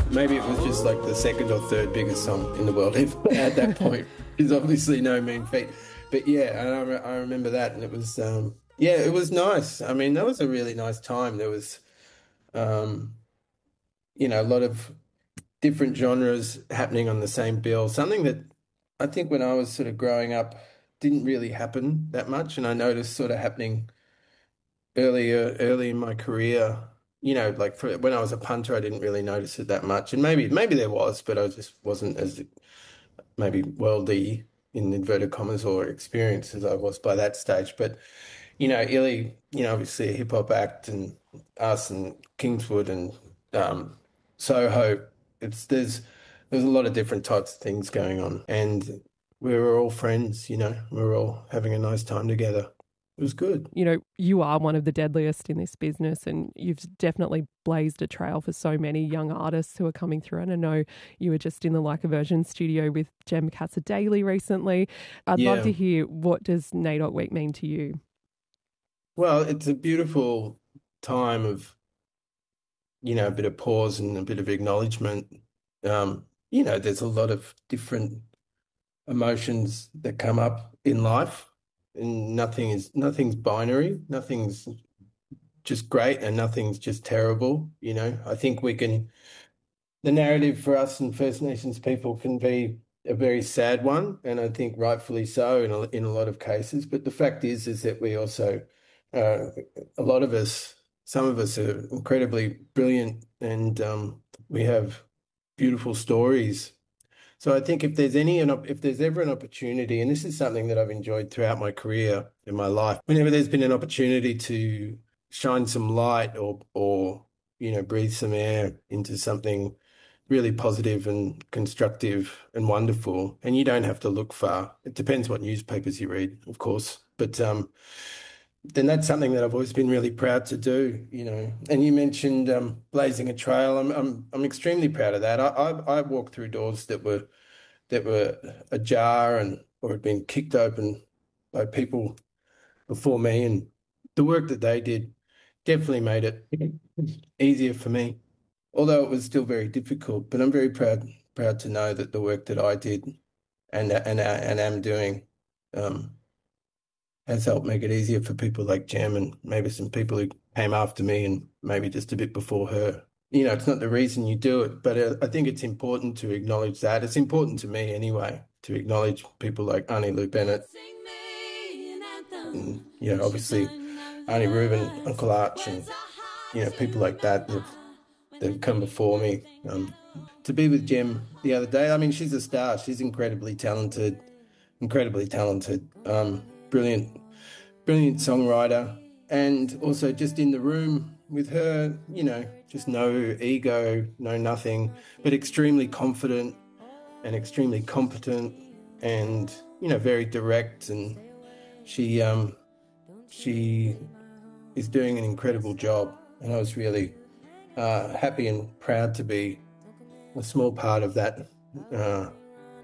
Maybe it was just like the second or third biggest song in the world at that point. It's obviously no mean feat. But yeah, and I remember that, and it was yeah, it was nice. I mean, that was a really nice time. There was um, a lot of different genres happening on the same bill. Something that I think when I was sort of growing up didn't really happen that much, and I noticed sort of happening early in my career. Like when I was a punter, I didn't really notice it that much, and maybe there was, but I just wasn't as maybe worldly in inverted commas or experienced as I was by that stage. But Illy, obviously a hip hop act, and us and Kingswood and um, Soho. There's a lot of different types of things going on, and we were all friends. We were all having a nice time together. It was good. You are one of the deadliest in this business, and you've definitely blazed a trail for so many young artists who are coming through. And I know you were just in the Like a Virgin studio with Jem Katsa-Daly recently. I'd love to hear, what does NAIDOC Week mean to you? Well, it's a beautiful time of, a bit of pause and a bit of acknowledgement. There's a lot of different emotions that come up in life, and nothing's binary, nothing's just great and nothing's just terrible. I think the narrative for us and First Nations people can be a very sad one, and I think rightfully so in a lot of cases. But the fact is that we also, a lot of us, some of us are incredibly brilliant, and we have beautiful stories. So I think if there's ever an opportunity, and this is something that I've enjoyed throughout my career in my life, whenever there's been an opportunity to shine some light or breathe some air into something really positive and constructive and wonderful, and you don't have to look far. It depends what newspapers you read, of course, but then that's something that I've always been really proud to do. And you mentioned blazing a trail. I'm extremely proud of that. I walked through doors that were ajar or had been kicked open by people before me, and the work that they did definitely made it easier for me, although it was still very difficult. But I'm very proud to know that the work that I did and am doing has helped make it easier for people like Jem and maybe some people who came after me and maybe just a bit before her. It's not the reason you do it, but I think it's important to acknowledge that. It's important to me anyway, to acknowledge people like Arnie Lou Bennett and, obviously Arnie Rubin, Uncle Arch, and, people like that that've come before me. To be with Jem the other day, I mean, she's a star. She's incredibly talented, brilliant songwriter, and also just in the room with her, just no ego, no nothing, but extremely confident and extremely competent and, very direct. And she is doing an incredible job. And I was really happy and proud to be a small part of that